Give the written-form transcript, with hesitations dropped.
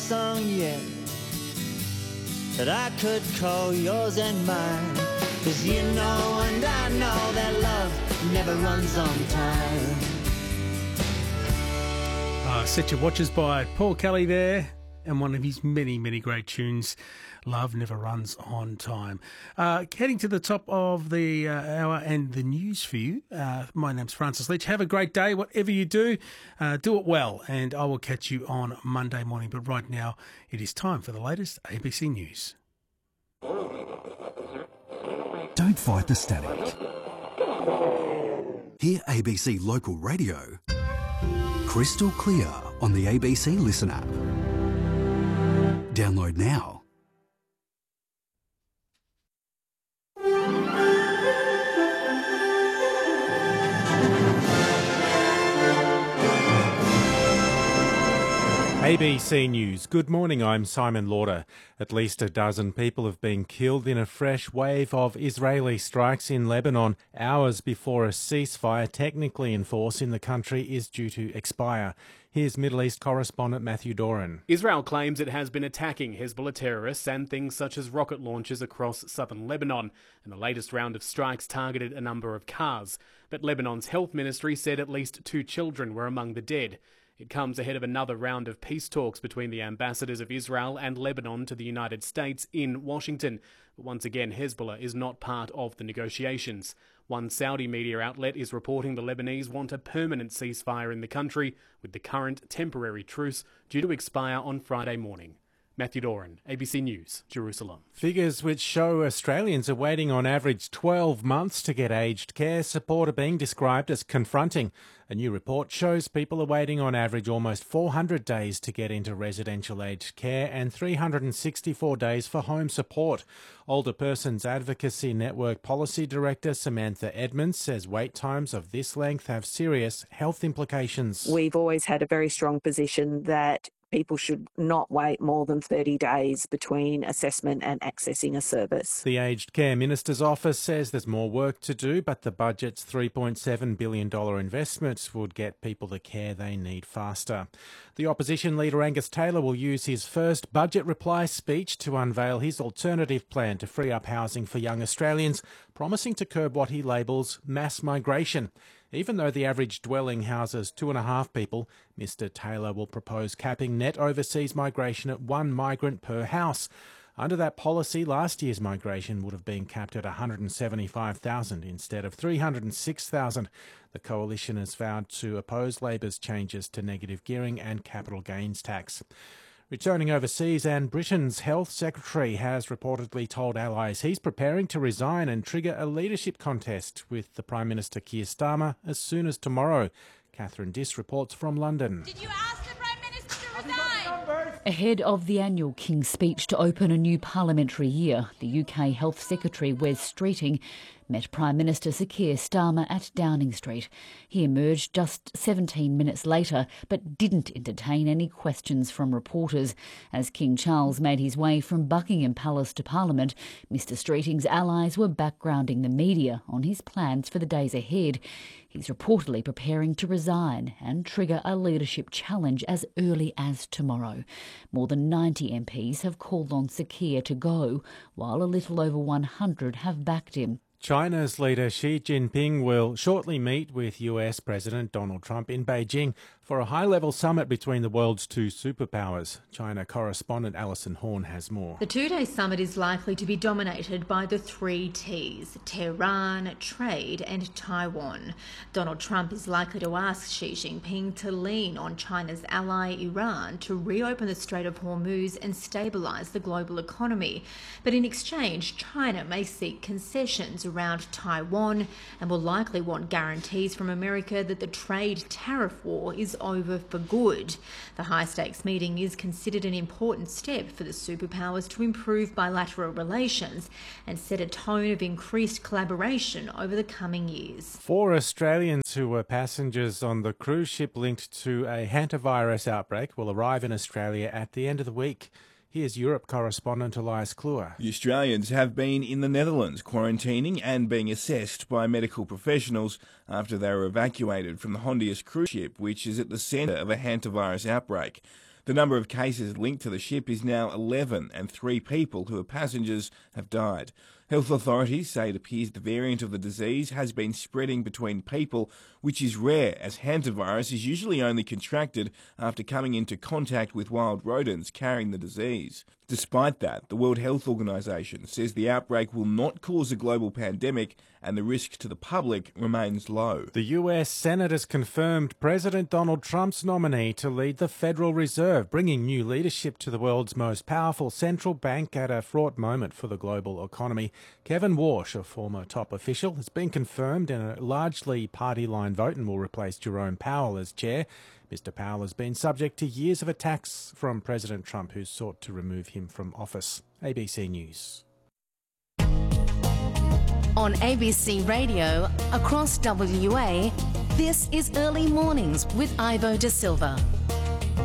song yet that I could call yours and mine. 'Cause you know and I know that love never runs on time. Set Your Watches by Paul Kelly there, and one of his many, many great tunes, Love Never Runs on Time. Heading to the top of the hour and the news for you. My name's Francis Leach. Have a great day, whatever you do. Do it well, and I will catch you on Monday morning. But right now, it is time for the latest ABC News. Don't fight the static. Hear ABC Local Radio crystal clear on the ABC Listen app. Download now. ABC News. Good morning, I'm Simon Lauder. At least a dozen people have been killed in a fresh wave of Israeli strikes in Lebanon hours before a ceasefire technically in force in the country is due to expire. Here's Middle East correspondent Matthew Doran. Israel claims it has been attacking Hezbollah terrorists and things such as rocket launches across southern Lebanon, and the latest round of strikes targeted a number of cars. But Lebanon's health ministry said at least 2 children were among the dead. It comes ahead of another round of peace talks between the ambassadors of Israel and Lebanon to the United States in Washington. But once again, Hezbollah is not part of the negotiations. One Saudi media outlet is reporting the Lebanese want a permanent ceasefire in the country, with the current temporary truce due to expire on Friday morning. Matthew Doran, ABC News, Jerusalem. Figures which show Australians are waiting on average 12 months to get aged care support are being described as confronting. A new report shows people are waiting on average almost 400 days to get into residential aged care and 364 days for home support. Older Persons Advocacy Network Policy Director Samantha Edmonds says wait times of this length have serious health implications. We've always had a very strong position that people should not wait more than 30 days between assessment and accessing a service. The Aged Care Minister's office says there's more work to do, but the budget's $3.7 billion investment would get people the care they need faster. The opposition leader Angus Taylor will use his first budget reply speech to unveil his alternative plan to free up housing for young Australians, promising to curb what he labels mass migration. Even though the average dwelling houses 2.5 people, Mr Taylor will propose capping net overseas migration at 1 migrant per house. Under that policy, last year's migration would have been capped at 175,000 instead of 306,000. The coalition has vowed to oppose Labor's changes to negative gearing and capital gains tax. Returning overseas, and Britain's Health Secretary has reportedly told allies he's preparing to resign and trigger a leadership contest with the Prime Minister Keir Starmer as soon as tomorrow. Catherine Diss reports from London. Did you ask the Prime Minister to resign? Ahead of the annual King's speech to open a new parliamentary year, the UK Health Secretary Wes Streeting met Prime Minister Sir Keir Starmer at Downing Street. He emerged just 17 minutes later, but didn't entertain any questions from reporters. As King Charles made his way from Buckingham Palace to Parliament, Mr Streeting's allies were backgrounding the media on his plans for the days ahead. He's reportedly preparing to resign and trigger a leadership challenge as early as tomorrow. More than 90 MPs have called on Sir Keir to go, while a little over 100 have backed him. China's leader Xi Jinping will shortly meet with US President Donald Trump in Beijing for a high-level summit between the world's 2 superpowers. China correspondent Alison Horn has more. The 2-day summit is likely to be dominated by the 3 Ts: Tehran, trade and Taiwan. Donald Trump is likely to ask Xi Jinping to lean on China's ally Iran to reopen the Strait of Hormuz and stabilise the global economy. But in exchange, China may seek concessions around Taiwan and will likely want guarantees from America that the trade tariff war is over for good. The high-stakes meeting is considered an important step for the superpowers to improve bilateral relations and set a tone of increased collaboration over the coming years. 4 Australians who were passengers on the cruise ship linked to a hantavirus outbreak will arrive in Australia at the end of the week. Here's Europe correspondent Elias Kluwer. The Australians have been in the Netherlands quarantining and being assessed by medical professionals after they were evacuated from the Hondius cruise ship, which is at the centre of a hantavirus outbreak. The number of cases linked to the ship is now 11, and 3 people who are passengers have died. Health authorities say it appears the variant of the disease has been spreading between people, which is rare, as hantavirus is usually only contracted after coming into contact with wild rodents carrying the disease. Despite that, the World Health Organization says the outbreak will not cause a global pandemic and the risk to the public remains low. The US Senate has confirmed President Donald Trump's nominee to lead the Federal Reserve, bringing new leadership to the world's most powerful central bank at a fraught moment for the global economy. Kevin Warsh, a former top official, has been confirmed in a largely party-line vote and will replace Jerome Powell as chair. Mr. Powell has been subject to years of attacks from President Trump, who sought to remove him from office. ABC News. On ABC Radio, across WA, this is Early Mornings with Ivo De Silva.